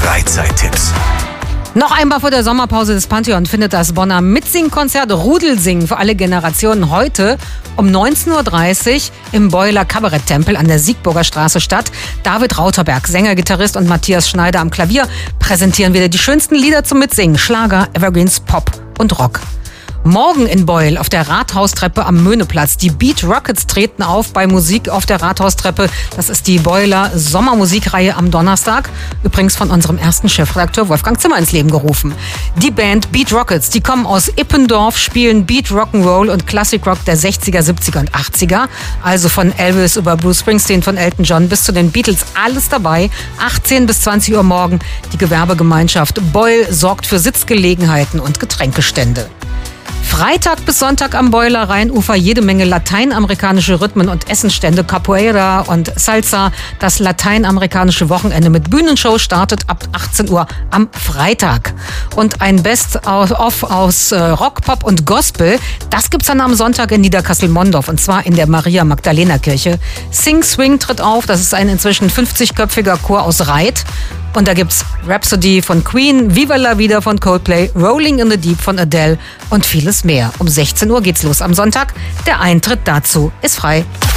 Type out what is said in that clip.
Freizeittipps. Noch einmal vor der Sommerpause des Pantheon findet das Bonner Mitsingkonzert Rudelsingen für alle Generationen heute um 19.30 Uhr im Beuler Kabaretttempel an der Siegburger Straße statt. David Rauterberg, Sänger, Gitarrist und Matthias Schneider am Klavier präsentieren wieder die schönsten Lieder zum Mitsingen, Schlager, Evergreens, Pop und Rock. Morgen in Beul auf der Rathaustreppe am Möhneplatz. Die Beat Rockets treten auf bei Musik auf der Rathaustreppe. Das ist die Beuler Sommermusikreihe am Donnerstag. Übrigens von unserem ersten Chefredakteur Wolfgang Zimmer ins Leben gerufen. Die Band Beat Rockets, die kommen aus Ippendorf, spielen Beat, Rock'n'Roll und Classic Rock der 60er, 70er und 80er. Also von Elvis über Bruce Springsteen, von Elton John bis zu den Beatles, alles dabei. 18 bis 20 Uhr morgen. Die Gewerbegemeinschaft Beul sorgt für Sitzgelegenheiten und Getränkestände. Freitag bis Sonntag am Beuler Rheinufer jede Menge lateinamerikanische Rhythmen und Essenstände, Capoeira und Salsa. Das lateinamerikanische Wochenende mit Bühnenshow startet ab 18 Uhr am Freitag. Und ein Best-of aus Rock, Pop und Gospel, das gibt's dann am Sonntag in Niederkassel-Mondorf und zwar in der Maria-Magdalena-Kirche. Sing Swing tritt auf, das ist ein inzwischen 50-köpfiger Chor aus Reit. Und da gibt's Rhapsody von Queen, Viva la Vida von Coldplay, Rolling in the Deep von Adele und vieles mehr. Um 16 Uhr geht's los am Sonntag. Der Eintritt dazu ist frei.